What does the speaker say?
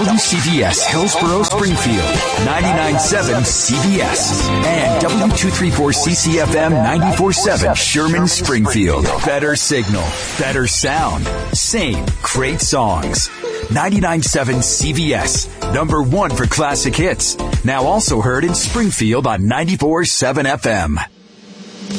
WCBS Hillsborough Springfield, 99.7 CBS, and W234CCFM 94.7 Sherman Springfield. Better signal, better sound, same great songs. 99.7 CBS, number one for classic hits. Now also heard in Springfield on 94.7 FM.